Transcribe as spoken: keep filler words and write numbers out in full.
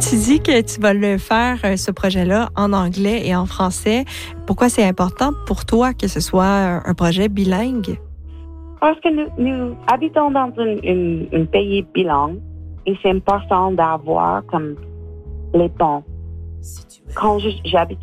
Tu dis que tu vas le faire, euh, ce projet-là, en anglais et en français. Pourquoi c'est important pour toi que ce soit un, un projet bilingue? Parce que nous, nous habitons dans un, un, un pays bilingue et c'est important d'avoir comme les ponts. Quand je- j'habite